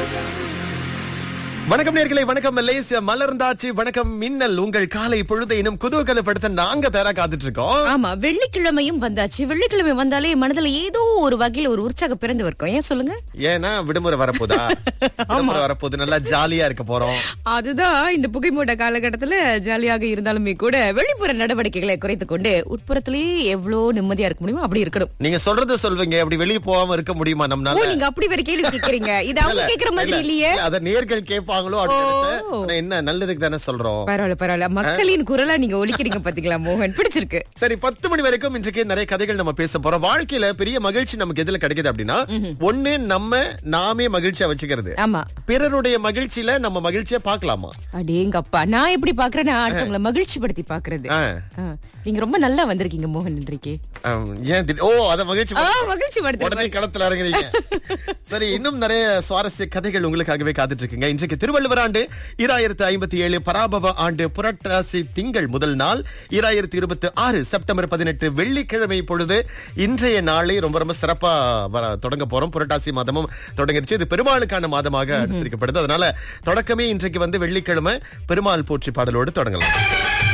வணக்கம் நேயர்களே, வணக்கம் மலேசியா மலர்ந்தாச்சு, வணக்கம் மின்னல். உங்கள் காலை பொழுதை இன்னும் குதூகலப்படுத்த நாங்க தயாரா காத்துட்டு இருக்கோம். ஆமா, வெள்ளிக்கிழமையும் வந்தாச்சு. வெள்ளிக்கிழமை வந்தாலே மனதுல ஏதோ ஒரு வகையில ஒரு உற்சாகம் பிறந்து இருக்கும். ஏன் சொல்லுங்க? ஏன்னா விடுமுறை வரப்போதா, விடுமுறை வரப்போது, நல்லா ஜாலியா இருக்க போறோம். அதுதான் இந்த புகைமூட்ட காலகட்டத்துல ஜாலியாக இருந்தாலுமே கூட வெளிப்புற நடவடிக்கைகளை குறைத்துக் கொண்டு உட்புறத்திலேயே எவ்வளவு நிம்மதியா இருக்க முடியுமோ அப்படி இருக்கணும். நீங்க சொல்றது சொல்வீங்க, அப்படி வெளியே போகாம இருக்க முடியுமா நம்மளால? நீங்க அப்படி வேற கேள்வி கேக்குறீங்க. இது அவங்க கேக்குற மாதிரி இல்லையே. அத நேர்கள் கேட்பாங்களோ என்ன, நல்லதுக்கு தானே சொல்றோம். பரவாயில்ல, மக்களின் குரலா நீங்க ஒலிக்கிறீங்க பாத்தீங்களா மோகன், பிடிச்சிருக்கு. சரி, 10 மணி வரைக்கும் இன்றைக்கு நிறைய கதைகள் நம்ம பேச போறோம். வாழ்க்கையில பெரிய மகிழ்ச்சி நமக்கு எதுல கிடைக்குது அப்படின்னா, ஒண்ணு நாமே மகிழ்ச்சியா வச்சுக்கிறது. ஆமா, பிறருடைய மகிழ்ச்சியில நம்ம மகிழ்ச்சியா பாக்கலாமா? அடேங்கப்பா, நான் எப்படி பாக்குறேன்னா அடுத்தவங்களை மகிழ்ச்சி படுத்தி பாக்குறது. நீங்க ரொம்ப நல்லா வந்திருக்கீங்க மோகன் இன்றைக்கு. அத மகிழ்ச்சி படுத்தி உடனே களத்துல இறங்குறீங்க. சரி, இன்னும் நிறைய சுவாரஸ்ய கதைகள் உங்களுக்காகவே காத்துட்டு இருக்குங்க. இன்றைக்கு திருவள்ளுவர் ஆண்டு 2057, பராபவ ஆண்டு புரட்டாசி திங்கள் முதல் நாள் 2026 செப்டம்பர் 18 வெள்ளிக்கிழமை பொழுது. இன்றைய நாளை ரொம்ப ரொம்ப சிறப்பா தொடங்க போறோம். புரட்டாசி மாதமும் தொடங்கிருச்சு. இது பெருமாளுக்கான மாதமாக அனுசரிக்கப்படுது. அதனால தொடக்கமே இன்றைக்கு வெள்ளிக்கிழமை பெருமாள் போற்றி பாடலோடு தொடங்கலாம்.